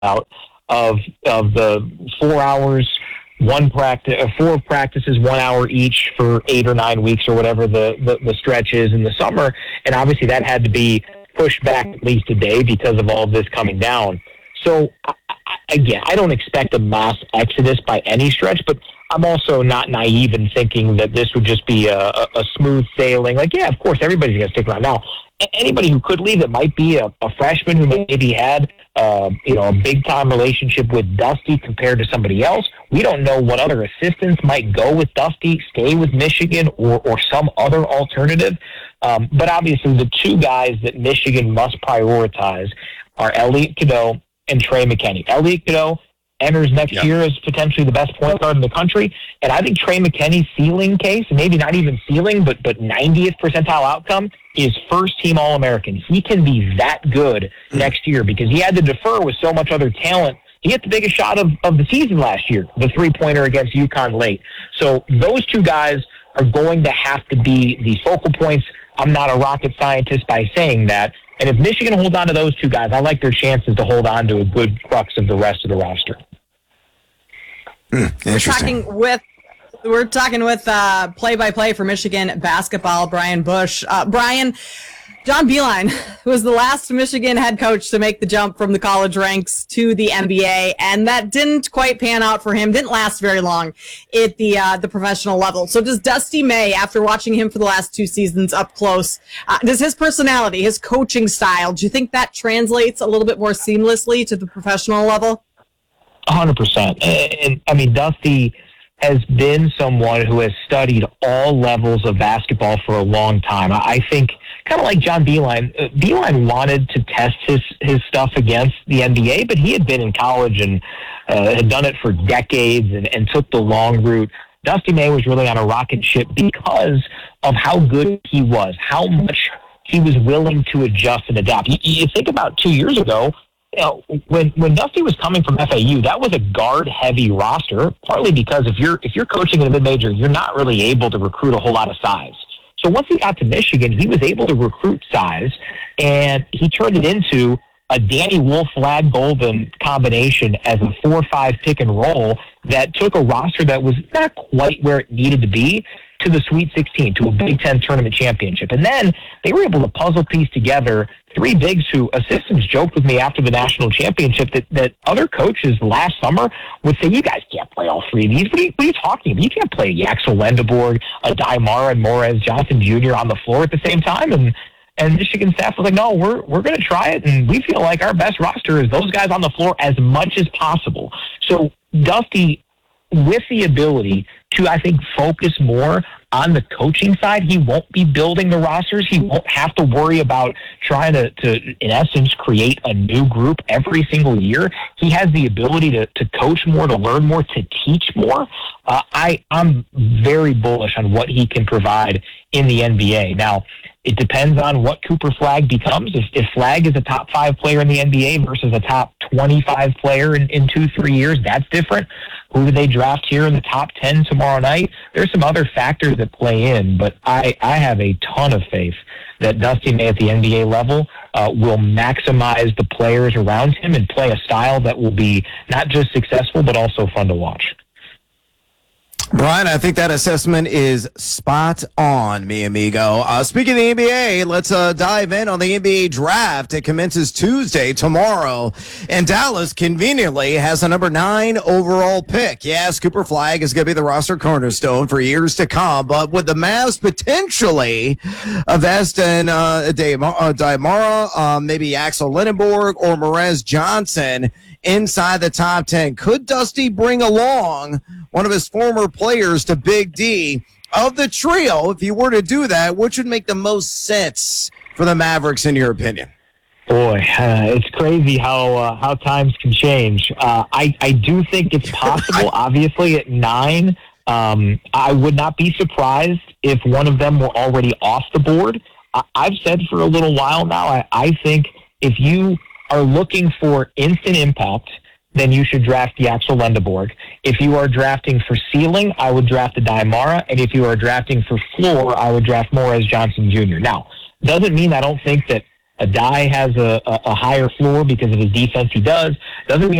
out of the 4 hours, four practices, 1 hour each for 8 or 9 weeks or whatever the stretch is in the summer. And obviously that had to be pushed back at least a day because of all of this coming down. So again, I don't expect a mass exodus by any stretch, but I'm also not naive in thinking that this would just be a smooth sailing. Like, yeah, of course, everybody's going to stick around. Now, anybody who could leave, it might be a freshman who maybe had a big-time relationship with Dusty compared to somebody else. We don't know what other assistants might go with Dusty, stay with Michigan, or some other alternative. But obviously, the two guys that Michigan must prioritize are Elliot Cadeau and Trey McKinney. Elliot Cadeau enters next year as potentially the best point guard in the country. And I think Trey McKinney's ceiling case, maybe not even ceiling, but 90th percentile outcome, is first-team All-American. He can be that good next year because he had to defer with so much other talent. He hit the biggest shot of the season last year, the three-pointer against UConn late. So those two guys are going to have to be the focal points. I'm not a rocket scientist by saying that. And if Michigan holds on to those two guys, I like their chances to hold on to a good crux of the rest of the roster. Interesting. We're talking with play-by-play for Michigan basketball, Brian Bush. Brian, John Beilein was the last Michigan head coach to make the jump from the college ranks to the NBA, and that didn't quite pan out for him, didn't last very long at the professional level. So does Dusty May, after watching him for the last 2 seasons up close, does his personality, his coaching style, do you think that translates a little bit more seamlessly to the professional level? 100%. And I mean, Dusty has been someone who has studied all levels of basketball for a long time. I think, kind of like John Beilein, Beilein wanted to test his stuff against the NBA, but he had been in college and had done it for decades and took the long route. Dusty May was really on a rocket ship because of how good he was, how much he was willing to adjust and adapt. You think about 2 years ago, when Dusty was coming from FAU, that was a guard-heavy roster, partly because if you're coaching in a mid-major, you're not really able to recruit a whole lot of size. So once he got to Michigan, he was able to recruit size, and he turned it into a Danny Wolf, Lad Golden combination as a 4-5 pick and roll that took a roster that was not quite where it needed to be to the Sweet 16, to a Big Ten tournament championship. And then they were able to puzzle piece together 3 bigs who assistants joked with me after the national championship that other coaches last summer would say, you guys can't play all 3 of these. What are you talking about? You can't play Yaxel Lendeborg, a Daimara, and Morez Johnson Jr. on the floor at the same time. And Michigan staff was like, no, we're going to try it, and we feel like our best roster is those guys on the floor as much as possible. So Dusty, with the ability to, I think, focus more on the coaching side, he won't be building the rosters. He won't have to worry about trying to in essence, create a new group every single year. He has the ability to coach more, to learn more, to teach more. I'm very bullish on what he can provide in the NBA. Now, it depends on what Cooper Flagg becomes. If Flagg is a top 5 player in the NBA versus a top 25 player in 2-3 years, that's different. Who do they draft here in the top 10 tomorrow night? There's some other factors that play in, but I have a ton of faith that Dusty May at the NBA level will maximize the players around him and play a style that will be not just successful, but also fun to watch. Brian, I think that assessment is spot on, mi amigo. Speaking of the NBA, let's dive in on the NBA draft. It commences Tuesday, tomorrow, and Dallas conveniently has a number 9 overall pick. Yes, Cooper Flagg is going to be the roster cornerstone for years to come, but with the Mavs potentially Vest and Daimara, maybe Axel Lendeborg or Morez Johnson inside the top 10, could Dusty bring along one of his former players to Big D? Of the trio, if you were to do that, which would make the most sense for the Mavericks, in your opinion? Boy, it's crazy how times can change. I do think it's possible, obviously, at 9. I would not be surprised if one of them were already off the board. I've said for a little while now, I think if you are looking for instant impact, then you should draft the Axel Lendeborg. If you are drafting for ceiling, I would draft the Daimara. And if you are drafting for floor, I would draft Morez Johnson Jr. Now, doesn't mean I don't think that Addae has a higher floor because of his defense he doesn't mean